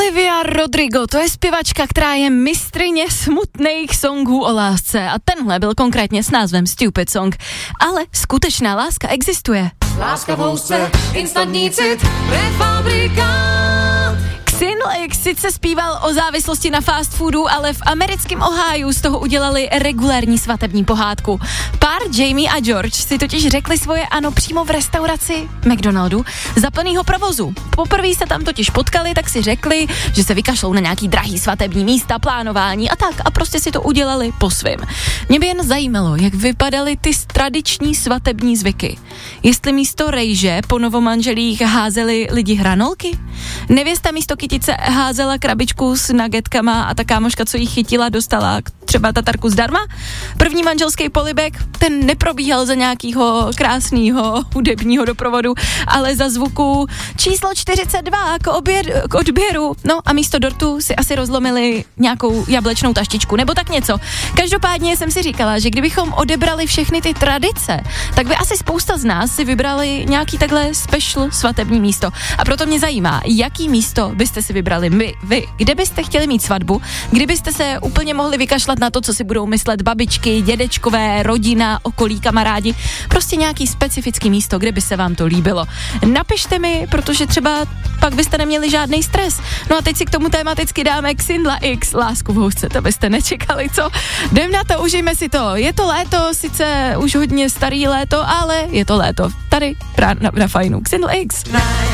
Olivia Rodrigo, to je zpěvačka, která je mistryně smutných songů o lásce a tenhle byl konkrétně s názvem Stupid Song. Ale skutečná láska existuje. Láska v housce, instantní cit, prefabrikát. Xinlex sice zpíval o závislosti na fast foodu, ale v americkém Ohiu z toho udělali regulérní svatební pohádku. Pár Jamie a George si totiž řekli svoje ano přímo v restauraci McDonaldu za plnýho provozu. Poprvé se tam totiž potkali, tak si řekli, že se vykašlou na nějaký drahý svatební místa, plánování a tak a prostě si to udělali po svým. Mě by jen zajímalo, jak vypadaly ty tradiční svatební zvyky. Jestli místo rejže po novomanželích házeli lidi hranolky? Nevěsta místo kytice házela krabičku s nagetkama a ta kámoška, co jí chytila, dostala třeba tatarku zdarma. První manželský polibek, ten neprobíhal za nějakého krásného hudebního doprovodu, ale za zvuku číslo 42 k odběru. No a místo dortu si asi rozlomili nějakou jablečnou taštičku, nebo tak něco. Každopádně jsem si říkala, že kdybychom odebrali všechny ty tradice, tak by asi spousta z nás si vybrali nějaký takhle special svatební místo. A proto mě zajímá, jaký místo byste si vybrali vy, kde byste chtěli mít svatbu, kdybyste se úplně mohli vykašlat na to, co si budou myslet babičky, dědečkové, rodina, okolí, kamarádi, prostě nějaký specifický místo, kde by se vám to líbilo. Napište mi, protože třeba pak byste neměli žádný stres. No a teď si k tomu tematicky dáme Xindla X, Lásku v housce, to byste nečekali, co? Jdem na to, užijme si to. Je to léto, sice už hodně starý léto, ale je to léto. Tady na fajnu. Xindla X.